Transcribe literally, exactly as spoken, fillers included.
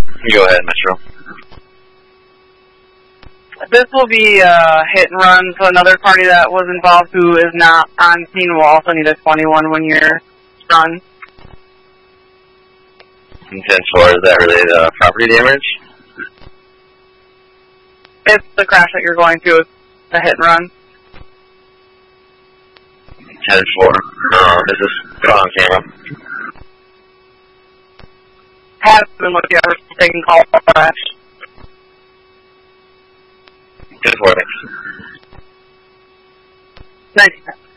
Go ahead, Metro. This will be a hit and run, so another party that was involved who is not on scene will also need a twenty-one when you're run. ten four, is that related to property damage? It's the crash that you're going to, it's a hit and run. ten four, uh, this is caught on camera. Has been with the others taking call for crash. ten four, thanks. Thanks.